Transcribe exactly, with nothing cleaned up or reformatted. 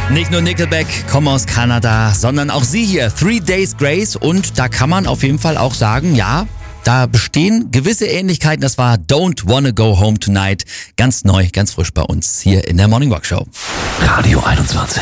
Nicht nur Nickelback kommen aus Kanada, sondern auch sie hier, Three Days Grace. Und da kann man auf jeden Fall auch sagen, ja, da bestehen gewisse Ähnlichkeiten. Das war Don't Wanna Go Home Tonight. Ganz neu, ganz frisch bei uns hier in der Morning Rock Show. Radio einundzwanzig.